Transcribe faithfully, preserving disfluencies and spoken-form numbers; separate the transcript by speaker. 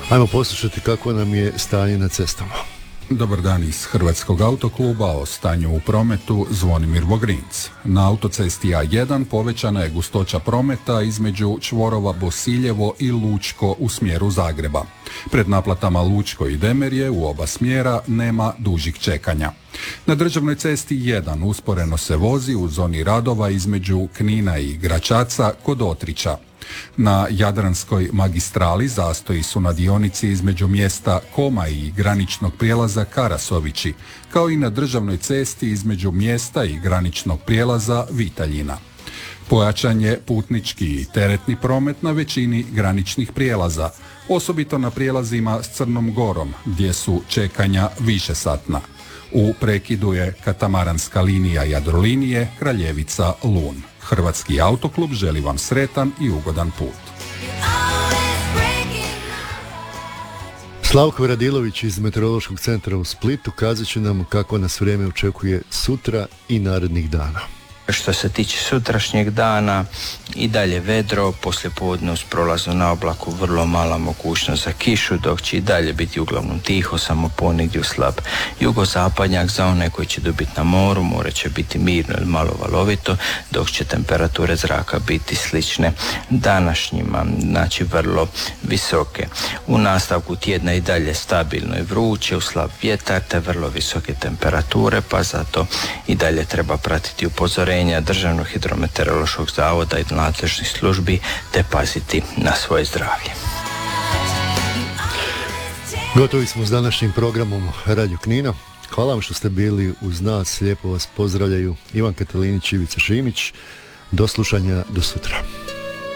Speaker 1: Ajmo poslušati kako nam je stanje na cestama.
Speaker 2: Dobar dan iz Hrvatskog autokluba. O stanju u prometu Zvonimir Vogrinc. Na autocesti A jedan povećana je gustoća prometa između čvorova Bosiljevo i Lučko u smjeru Zagreba. Pred naplatama Lučko i Demerje u oba smjera nema dužih čekanja. Na državnoj cesti jedan usporeno se vozi u zoni radova između Knina i Gračaca kod Otrića. Na Jadranskoj magistrali zastoji su na dionici između mjesta Koma i graničnog prijelaza Karasovići, kao i na državnoj cesti između mjesta i graničnog prijelaza Vitaljina. Pojačan je putnički i teretni promet na većini graničnih prijelaza, osobito na prijelazima s Crnom Gorom, gdje su čekanja višesatna. U prekidu je katamaranska linija Jadrolinije Kraljevica-Lun. Hrvatski autoklub želi vam sretan i ugodan put.
Speaker 1: Slavko Radilović iz Meteorološkog centra u Splitu kazat će nam kako nas vrijeme očekuje sutra i narednih dana.
Speaker 3: Što se tiče sutrašnjeg dana, i dalje vedro, poslijepodne uz prolaznu na oblaku vrlo mala mogućnost za kišu, dok će i dalje biti uglavnom tiho, samo ponegdje slab jugozapadnjak za one koji će dobiti na moru. More će biti mirno ili malo valovito, dok će temperature zraka biti slične današnjima, znači vrlo visoke. U nastavku tjedna i dalje stabilno i vruće, uz slab vjetar te vrlo visoke temperature, pa zato i dalje treba pratiti upozorenja Državnog hidrometeorološkog zavoda i nadležnih službi te paziti na svoje zdravlje.
Speaker 1: Gotovi smo s današnjim programom Radio Knina. Hvala vam što ste bili uz nas. Lijepo vas pozdravljaju Ivan Katalinić i Ivica Šimić. Do slušanja, do sutra.